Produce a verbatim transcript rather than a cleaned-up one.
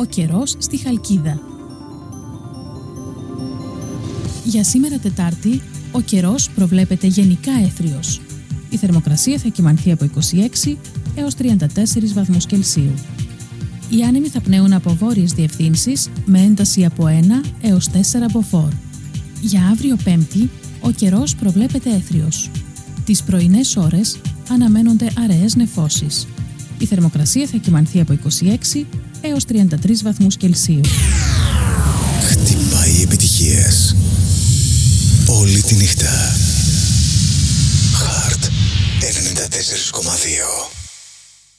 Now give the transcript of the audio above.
καιρός στη Χαλκίδα. Για σήμερα Τετάρτη, ο καιρός προβλέπεται γενικά έθριος. Η θερμοκρασία θα κυμανθεί από είκοσι έξι έως τριάντα τέσσερις βαθμούς Κελσίου. Οι άνεμοι θα πνέουν από βόρειες διευθύνσεις με ένταση από ένα έως τέσσερα μποφόρ. Για αύριο Πέμπτη, ο καιρός προβλέπεται έθριος. Τις πρωινές ώρες αναμένονται αραιές νεφώσεις. Η θερμοκρασία θα κυμανθεί από είκοσι έξι έως τριάντα τρεις βαθμούς Κελσίου. Χτυπάει επιτυχίες όλη τη νύχτα. Χαρτ ενενήντα τέσσερα κόμμα δύο.